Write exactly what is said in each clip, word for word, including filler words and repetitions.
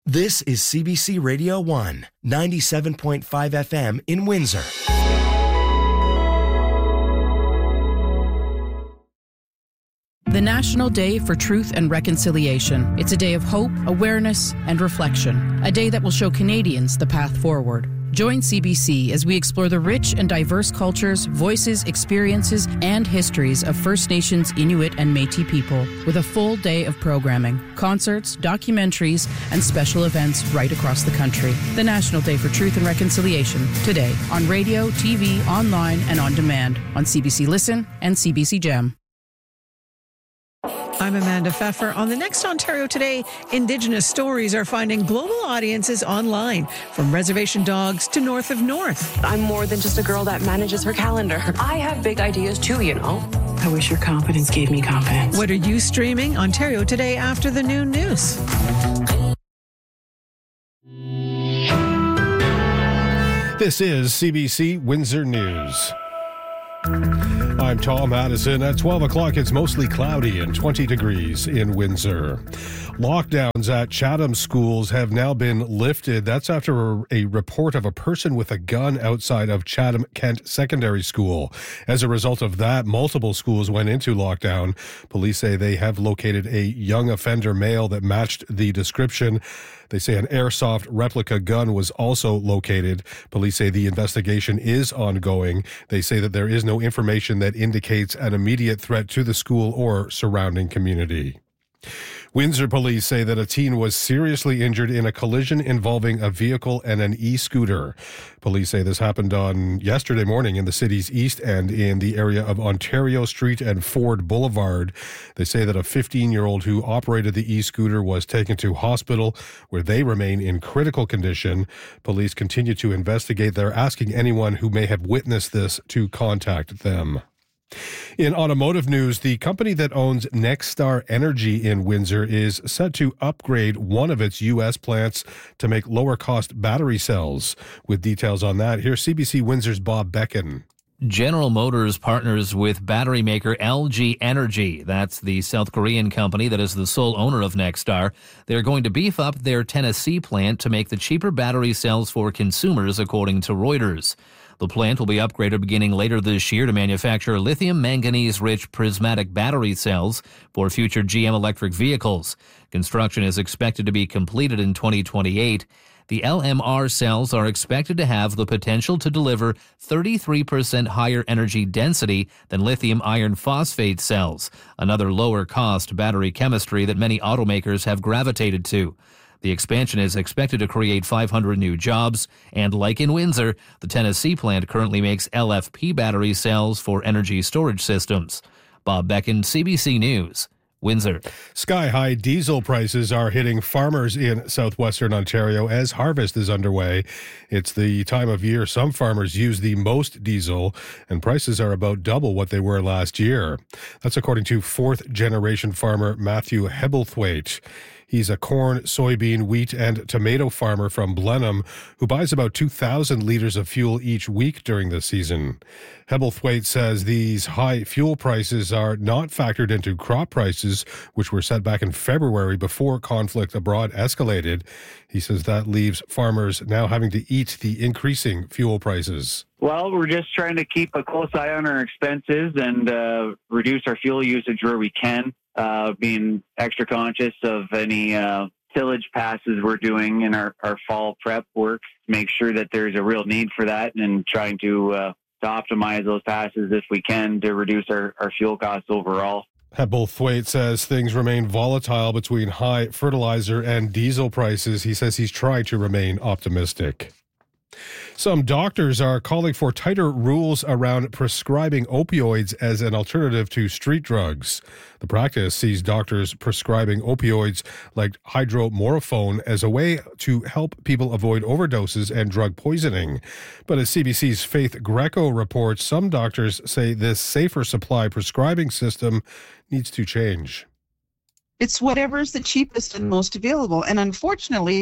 This is C B C Radio one, ninety-seven point five F M in Windsor. The National Day for Truth and Reconciliation. It's a day of hope, awareness, and reflection. A day that will show Canadians the path forward. Join C B C as we explore the rich and diverse cultures, voices, experiences, and histories of First Nations, Inuit, and Métis people with a full day of programming, concerts, documentaries, and special events right across the country. The National Day for Truth and Reconciliation, today on radio, T V, online, and on demand on C B C Listen and C B C Gem. I'm Amanda Pfeffer. On the next Ontario Today, Indigenous stories are finding global audiences online, from reservation dogs to North of North. I'm more than just a girl that manages her calendar. I have big ideas too, you know. I wish your confidence gave me confidence. What are you streaming? Ontario Today after the noon news. This is C B C Windsor News. I'm Tom Addison. At twelve o'clock, it's mostly cloudy and twenty degrees in Windsor. Lockdowns at Chatham schools have now been lifted. That's after a report of a person with a gun outside of Chatham Kent Secondary School. As a result of that, multiple schools went into lockdown. Police say they have located a young offender male that matched the description. They say an airsoft replica gun was also located. Police say the investigation is ongoing. They say that there is no information that indicates an immediate threat to the school or surrounding community. Windsor police say that a teen was seriously injured in a collision involving a vehicle and an e-scooter. Police say this happened on yesterday morning in the city's east end in the area of Ontario Street and Ford Boulevard. They say that a fifteen-year-old who operated the e-scooter was taken to hospital where they remain in critical condition. Police continue to investigate. They're asking anyone who may have witnessed this to contact them. In automotive news, the company that owns Nexstar Energy in Windsor is set to upgrade one of its U S plants to make lower-cost battery cells. With details on that, here's C B C Windsor's Bob Beckin. General Motors partners with battery maker L G Energy. That's the South Korean company that is the sole owner of Nexstar. They're going to beef up their Tennessee plant to make the cheaper battery cells for consumers, according to Reuters. The plant will be upgraded beginning later this year to manufacture lithium manganese-rich prismatic battery cells for future G M electric vehicles. Construction is expected to be completed in twenty twenty-eight. The L M R cells are expected to have the potential to deliver thirty-three percent higher energy density than lithium iron phosphate cells, another lower-cost battery chemistry that many automakers have gravitated to. The expansion is expected to create five hundred new jobs, and like in Windsor, the Tennessee plant currently makes L F P battery cells for energy storage systems. Bob Beckin, C B C News, Windsor. Sky-high diesel prices are hitting farmers in southwestern Ontario as harvest is underway. It's the time of year some farmers use the most diesel, and prices are about double what they were last year. That's according to fourth-generation farmer Matthew Hebblethwaite. He's a corn, soybean, wheat, and tomato farmer from Blenheim who buys about two thousand liters of fuel each week during the season. Hebblethwaite says these high fuel prices are not factored into crop prices, which were set back in February before conflict abroad escalated. He says that leaves farmers now having to eat the increasing fuel prices. Well, we're just trying to keep a close eye on our expenses and uh, reduce our fuel usage where we can. Uh, being extra conscious of any uh, tillage passes we're doing in our, our fall prep work, make sure that there's a real need for that and trying to, uh, to optimize those passes if we can to reduce our, our fuel costs overall. Hebblethwaite says things remain volatile between high fertilizer and diesel prices. He says he's trying to remain optimistic. Some doctors are calling for tighter rules around prescribing opioids as an alternative to street drugs. The practice sees doctors prescribing opioids like hydromorphone as a way to help people avoid overdoses and drug poisoning. But as C B C's Faith Greco reports, some doctors say this safer supply prescribing system needs to change. It's whatever's the cheapest and most available. And unfortunately,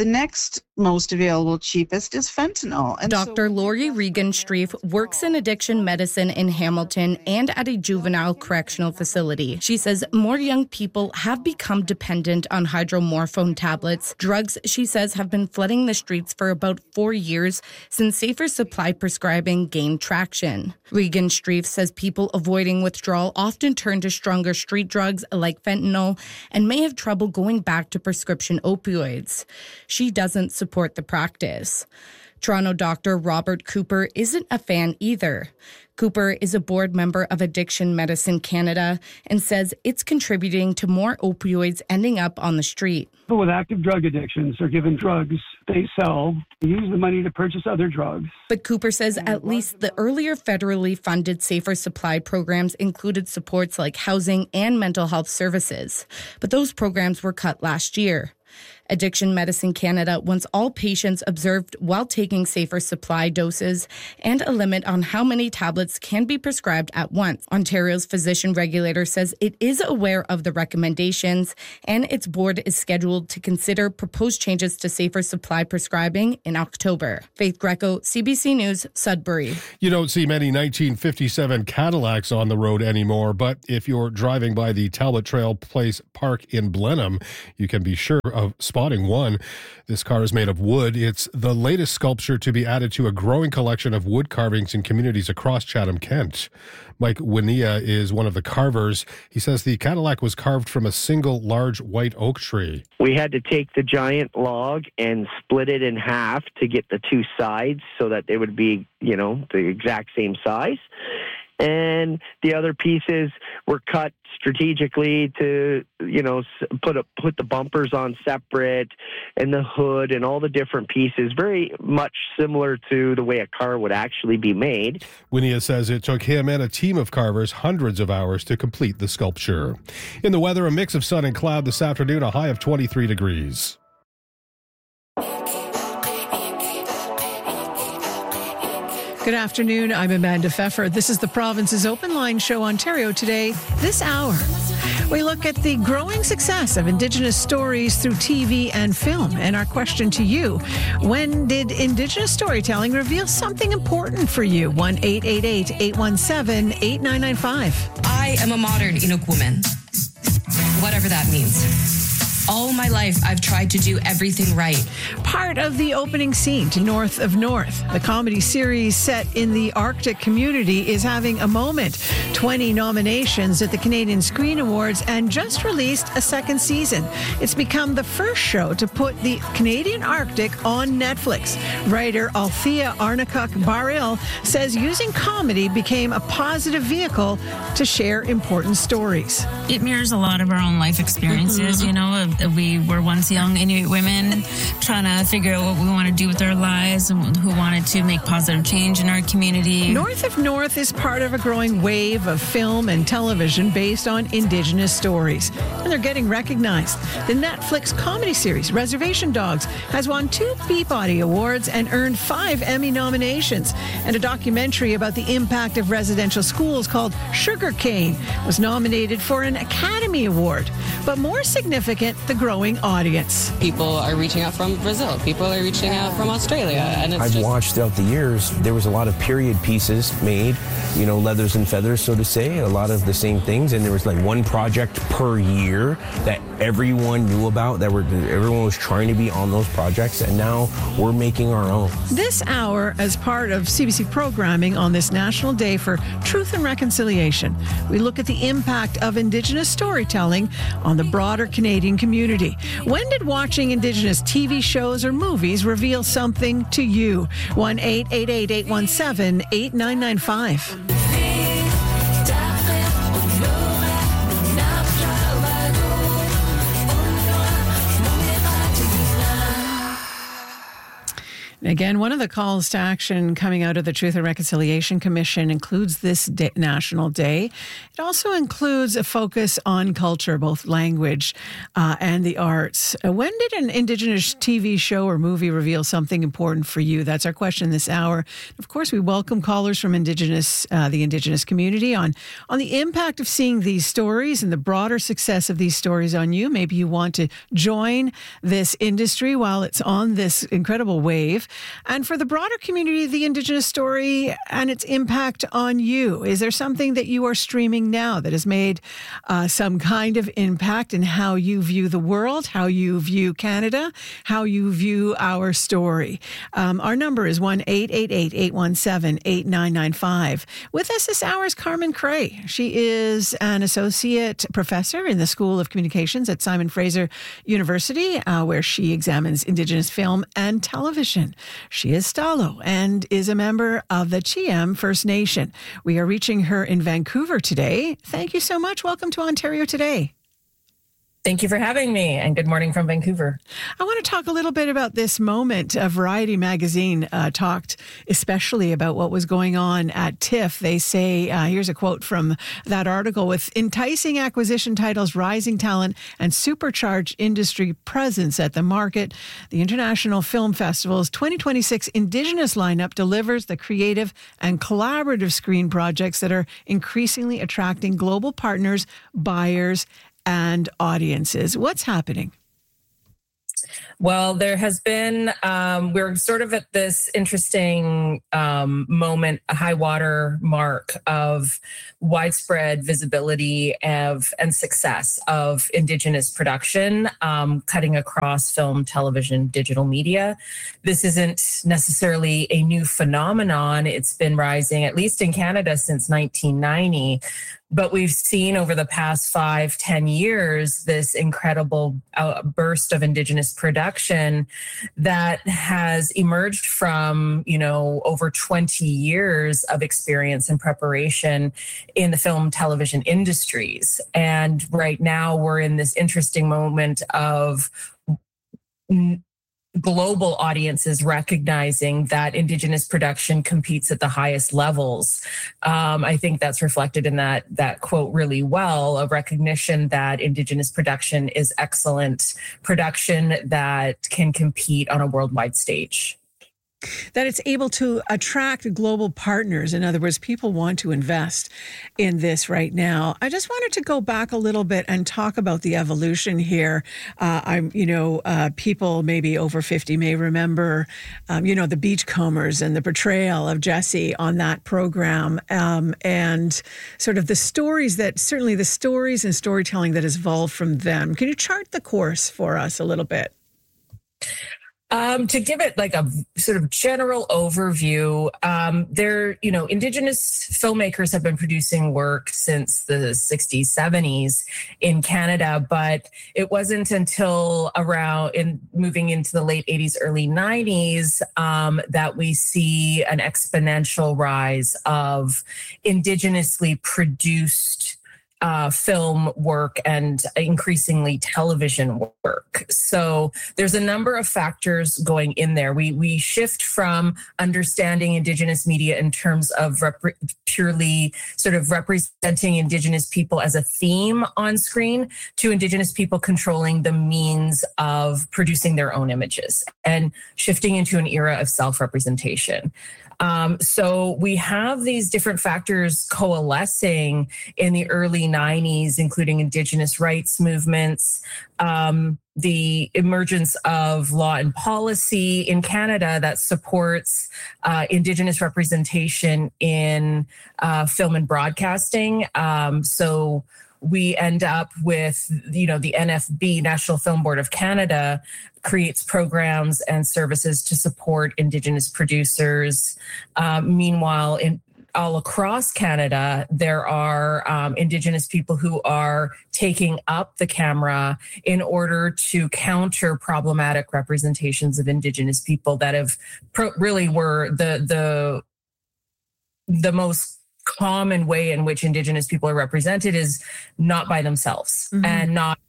The next most available, cheapest is fentanyl. And Doctor so- Lori Regan-Streif works in addiction medicine in Hamilton and at a juvenile correctional facility. She says more young people have become dependent on hydromorphone tablets. Drugs, she says, have been flooding the streets for about four years since safer supply prescribing gained traction. Regan-Streif says people avoiding withdrawal often turn to stronger street drugs like fentanyl and may have trouble going back to prescription opioids. She doesn't support the practice. Toronto doctor Robert Cooper isn't a fan either. Cooper is a board member of Addiction Medicine Canada and says it's contributing to more opioids ending up on the street. People with active drug addictions are given drugs they sell, use the money to purchase other drugs. But Cooper says at least the earlier federally funded Safer Supply programs included supports like housing and mental health services. But those programs were cut last year. Addiction Medicine Canada wants all patients observed while taking Safer Supply doses and a limit on how many tablets can be prescribed at once. Ontario's physician regulator says it is aware of the recommendations and its board is scheduled to consider proposed changes to Safer Supply prescribing in October. Faith Greco, C B C News, Sudbury. You don't see many nineteen fifty-seven Cadillacs on the road anymore, but if you're driving by the Talbot Trail Place Park in Blenheim, you can be sure of spotting one. This car is made of wood. It's the latest sculpture to be added to a growing collection of wood carvings in communities across Chatham-Kent. Mike Winia is one of the carvers. He says the Cadillac was carved from a single large white oak tree. We had to take the giant log and split it in half to get the two sides so that they would be, you know, the exact same size. And the other pieces were cut strategically to, you know, put a, put the bumpers on separate and the hood and all the different pieces, very much similar to the way a car would actually be made. Winia says it took him and a team of carvers hundreds of hours to complete the sculpture. In the weather, a mix of sun and cloud this afternoon, a high of twenty-three degrees. Good afternoon. I'm Amanda Pfeffer. This is the Province's Open Line Show, Ontario Today. This hour, we look at the growing success of Indigenous stories through T V and film. And our question to you, when did Indigenous storytelling reveal something important for you? one eight eight eight, eight one seven, eight nine nine five. I am a modern Inuk woman, whatever that means. All my life, I've tried to do everything right. Part of the opening scene to North of North, the comedy series set in the Arctic community, is having a moment. twenty nominations at the Canadian Screen Awards and just released a second season. It's become the first show to put the Canadian Arctic on Netflix. Writer Althea Arnakuk-Baril says using comedy became a positive vehicle to share important stories. It mirrors a lot of our own life experiences, mm-hmm. you know. We were once young Inuit women trying to figure out what we want to do with our lives and who wanted to make positive change in our community. North of North is part of a growing wave of film and television based on Indigenous stories, and they're getting recognized. The Netflix comedy series Reservation Dogs has won two Peabody Awards and earned five Emmy nominations, and a documentary about the impact of residential schools called Sugar Cane was nominated for an Academy Award. But more significant, the growing audience. People are reaching out from Brazil. People are reaching out from Australia. And it's I've just... watched throughout the years, there was a lot of period pieces made, you know, leathers and feathers, so to say, a lot of the same things. And there was like one project per year that everyone knew about, that were everyone was trying to be on those projects. And now we're making our own. This hour, as part of C B C programming on this National Day for Truth and Reconciliation, we look at the impact of Indigenous storytelling on the broader Canadian community. When did watching Indigenous T V shows or movies reveal something to you? one eight eight eight, eight one seven, eight nine nine five. And again, one of the calls to action coming out of the Truth and Reconciliation Commission includes this day, National Day. It also includes a focus on culture, both language uh, and the arts. Uh, when did an Indigenous T V show or movie reveal something important for you? That's our question this hour. Of course, we welcome callers from Indigenous, uh, the Indigenous community on, on the impact of seeing these stories and the broader success of these stories on you. Maybe you want to join this industry while it's on this incredible wave. And for the broader community, the Indigenous story and its impact on you. Is there something that you are streaming now that has made uh, some kind of impact in how you view the world, how you view Canada, how you view our story? Um, our number is one eight eight eight, eight one seven, eight nine nine five. With us this hour is Carmen Cray. She is an associate professor in the School of Communications at Simon Fraser University, uh, where she examines Indigenous film and television. She is Stalo and is a member of the Chiem First Nation. We are reaching her in Vancouver today. Thank you so much. Welcome to Ontario Today. Thank you for having me, and good morning from Vancouver. I want to talk a little bit about this moment. Uh, Variety magazine uh, talked especially about what was going on at TIFF. They say, uh, here's a quote from that article, with enticing acquisition titles, rising talent, and supercharged industry presence at the market, the International Film Festival's twenty twenty-six Indigenous lineup delivers the creative and collaborative screen projects that are increasingly attracting global partners, buyers, and audiences. What's happening? Well, there has been, um, we're sort of at this interesting um, moment, a high water mark of widespread visibility of and success of Indigenous production, um, cutting across film, television, digital media. This isn't necessarily a new phenomenon. It's been rising, at least in Canada, since nineteen ninety. But we've seen over the past five, ten years, this incredible uh, burst of Indigenous production that has emerged from, you know, over twenty years of experience and preparation in the film, television industries. And right now we're in this interesting moment of global audiences recognizing that Indigenous production competes at the highest levels. Um, I think that's reflected in that that quote really well, a recognition that Indigenous production is excellent production that can compete on a worldwide stage. That it's able to attract global partners. In other words, people want to invest in this right now. I just wanted to go back a little bit and talk about the evolution here. Uh, I'm, you know, uh, people maybe over fifty may remember, um, you know, the Beachcombers and the portrayal of Jesse on that program, um, and sort of the stories that, certainly the stories and storytelling that has evolved from them. Can you chart the course for us a little bit? Um, to give it like a sort of general overview, um, there, you know, Indigenous filmmakers have been producing work since the sixties, seventies in Canada, but it wasn't until around in moving into the late eighties, early nineties, um, that we see an exponential rise of Indigenously produced Uh, film work and increasingly television work. So there's a number of factors going in there. We we shift from understanding Indigenous media in terms of rep- purely sort of representing Indigenous people as a theme on screen to Indigenous people controlling the means of producing their own images and shifting into an era of self-representation. Um, so we have these different factors coalescing in the early nineties, including Indigenous rights movements, um, the emergence of law and policy in Canada that supports uh, Indigenous representation in uh, film and broadcasting. Um, so we end up with, you know, the N F B, National Film Board of Canada, creates programs and services to support Indigenous producers. Um, meanwhile, in all across Canada, there are um, Indigenous people who are taking up the camera in order to counter problematic representations of Indigenous people that have pro- really were the the the most common way in which Indigenous people are represented is not by themselves, mm-hmm. and not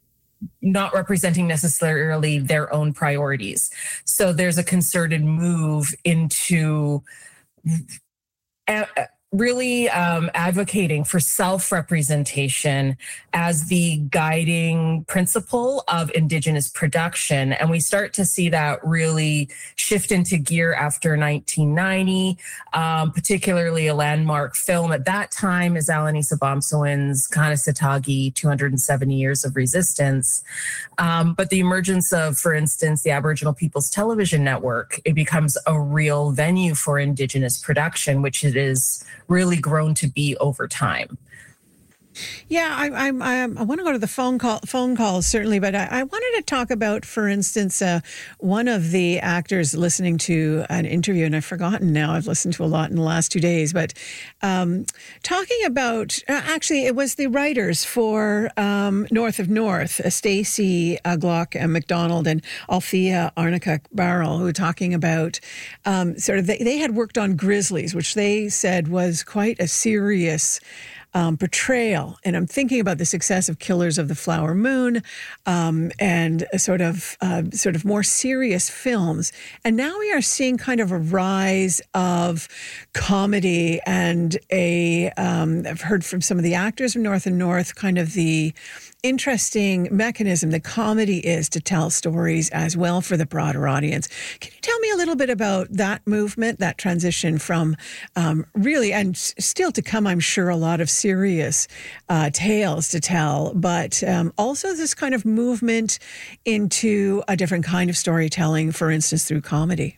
not representing necessarily their own priorities. So there's a concerted move into uh, really um, advocating for self-representation as the guiding principle of Indigenous production. And we start to see that really shift into gear after nineteen ninety, um, particularly a landmark film at that time is Alanisa Bomsawin's Kanesatake, two hundred seventy Years of Resistance. Um, but the emergence of, for instance, the Aboriginal People's Television Network, it becomes a real venue for Indigenous production, which it is really grown to be over time. Yeah, I, I, I, I want to go to the phone call, phone calls certainly, but I, I wanted to talk about, for instance, uh, one of the actors listening to an interview, and I've forgotten now. I've listened to a lot in the last two days, but um, talking about uh, actually, it was the writers for um, North of North, uh, Stacey uh, Glock and McDonald and Althea Arnica Barrel, who were talking about um, sort of they, they had worked on Grizzlies, which they said was quite a serious Um, portrayal. And I'm thinking about the success of Killers of the Flower Moon um, and a sort of uh, sort of more serious films. And now we are seeing kind of a rise of comedy and a, um, I've heard from some of the actors from North and North, kind of the interesting mechanism that comedy is to tell stories as well for the broader audience. Can you tell me a little bit about that movement, that transition from um, really, and still to come, I'm sure, a lot of serious uh, tales to tell, but um, also this kind of movement into a different kind of storytelling, for instance, through comedy?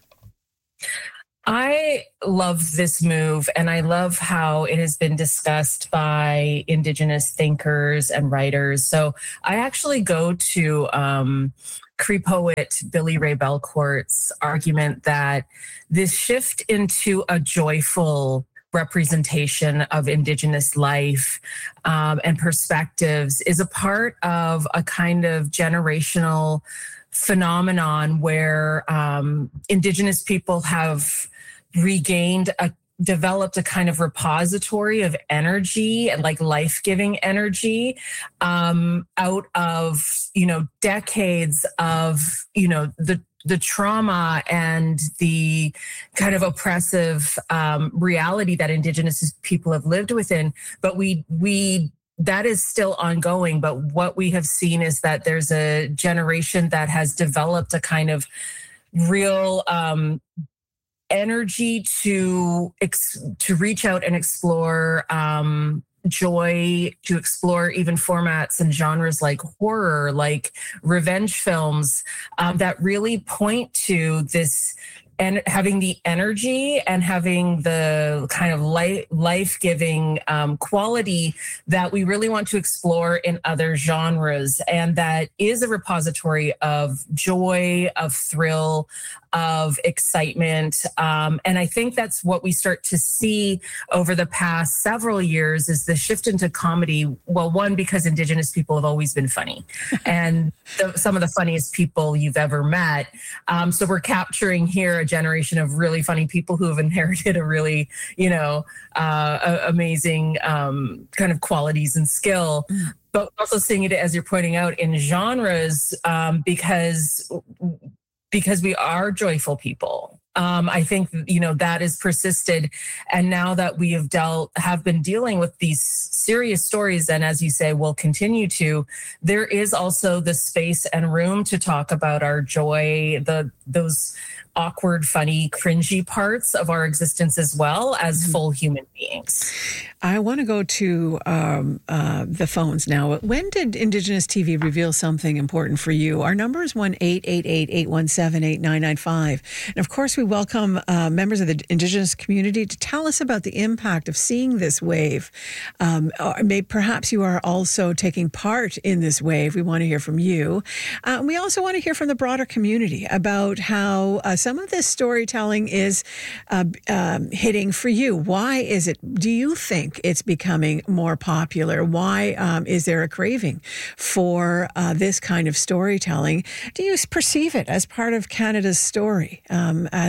I love this move, and I love how it has been discussed by Indigenous thinkers and writers. So I actually go to um, Cree poet Billy Ray Belcourt's argument that this shift into a joyful representation of Indigenous life um, and perspectives is a part of a kind of generational phenomenon where um, Indigenous people have regained a developed a kind of repository of energy and like life-giving energy um, out of, you know, decades of, you know, the the trauma and the kind of oppressive um, reality that Indigenous people have lived within. But we we that is still ongoing. But what we have seen is that there's a generation that has developed a kind of real um, energy to ex- to reach out and explore um, joy, to explore even formats and genres like horror, like revenge films um, that really point to this and having the energy and having the kind of life, life-giving um, quality that we really want to explore in other genres. And that is a repository of joy, of thrill, of excitement. Um, and I think that's what we start to see over the past several years is the shift into comedy. Well, one, because Indigenous people have always been funny and the, some of the funniest people you've ever met. Um, so we're capturing here a generation of really funny people who have inherited a really, you know, uh, a, amazing um, kind of qualities and skill. Mm. But also seeing it, as you're pointing out, in genres um, because because we are joyful people. Um, I think, you know, that is persisted. And now that we have dealt, have been dealing with these serious stories, and as you say, will continue to, there is also the space and room to talk about our joy, the those awkward, funny, cringy parts of our existence as well as mm-hmm. full human beings. I want to go to um, uh, the phones now. When did Indigenous T V reveal something important for you? Our number is one eight eight eight, eight one seven, eight nine nine five. And of course, we welcome uh, members of the Indigenous community to tell us about the impact of seeing this wave. Um, or may, perhaps you are also taking part in this wave. We want to hear from you. Uh, we also want to hear from the broader community about how uh, some of this storytelling is uh, um, hitting for you. Why is it, do you think it's becoming more popular? Why um, is there a craving for uh, this kind of storytelling? Do you perceive it as part of Canada's story, um, as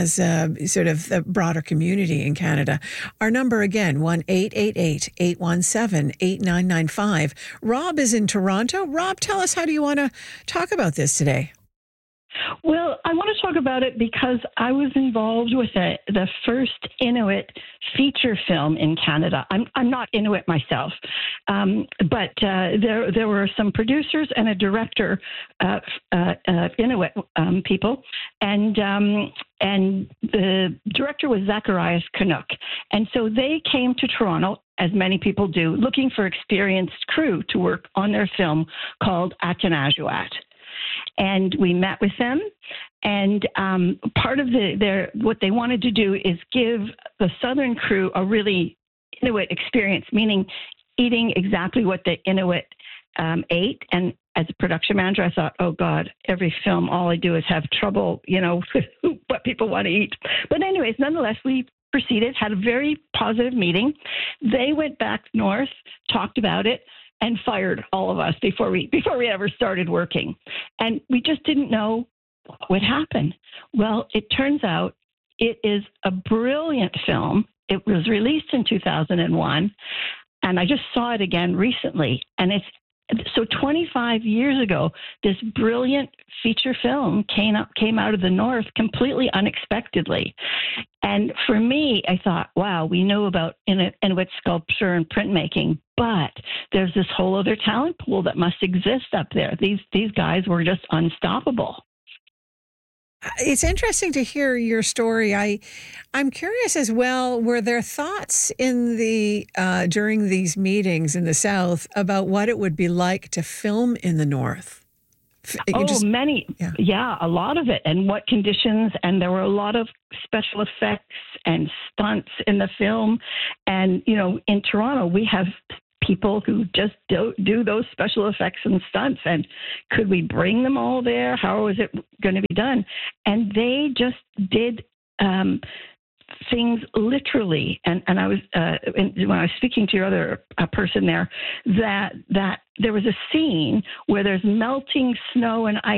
as a sort of the broader community in Canada. Our number again, one eight eight eight, eight one seven, eight nine nine five. Rob is in Toronto. Rob, tell us, how do you want to talk about this today? Well, I want to talk about it because I was involved with a, the first Inuit feature film in Canada. I'm I'm not Inuit myself, um, but uh, there there were some producers and a director, uh, uh, uh, Inuit um, people, and um, and the director was Zacharias Canuck, and so they came to Toronto, as many people do, looking for experienced crew to work on their film called Atanajuat. And we met with them, and um, part of the, their what they wanted to do is give the Southern crew a really Inuit experience, meaning eating exactly what the Inuit um, ate. And as a production manager, I thought, oh God, every film, all I do is have trouble, you know, what people want to eat. But anyways, nonetheless, we proceeded, had a very positive meeting. They went back north, talked about it, and fired all of us before we before we ever started working. And we just didn't know what would happen. Well, it turns out it is a brilliant film. It was released in two thousand one, and I just saw it again recently. And it's so twenty-five years ago, this brilliant feature film came out, came out of the North completely unexpectedly. And for me, I thought, wow, we know about Inuit sculpture and printmaking, but there's this whole other talent pool that must exist up there. These these guys were just unstoppable. It's interesting to hear your story. I, I'm curious as well, were there thoughts in the uh, during these meetings in the South about what it would be like to film in the North? You oh, just, many. Yeah. yeah, a lot of it. And what conditions. And there were a lot of special effects and stunts in the film. And, you know, in Toronto, we have people who just do, do those special effects and stunts. And could we bring them all there? How was it going to be done? And they just did um, things literally. And, and I was, uh, when I was speaking to your other uh, person there, that, that there was a scene where there's melting snow and ice